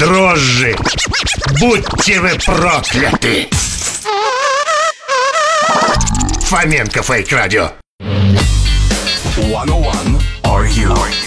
дрожжи. Будьте вы прокляты! Фоменко Фейк Радио. 101 Are You?